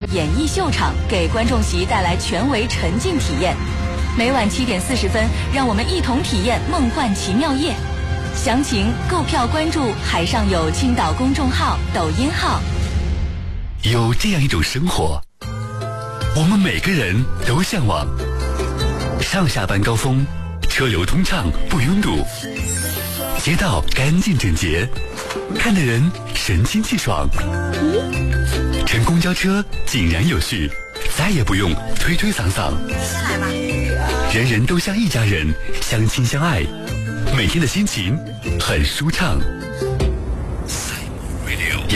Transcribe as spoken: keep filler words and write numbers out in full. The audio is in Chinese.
演艺秀场，给观众席带来全为沉浸体验。每晚七点四十分，让我们一同体验梦幻奇妙夜。详情购票关注海上有青岛公众号、抖音号。 有这样一种生活，我们每个人都向往：上下班高峰，车流通畅不拥堵，街道干净整洁，看的人神清气爽，乘公交车井然有序，再也不用推推搡搡，人人都像一家人，相亲相爱，每天的心情很舒畅。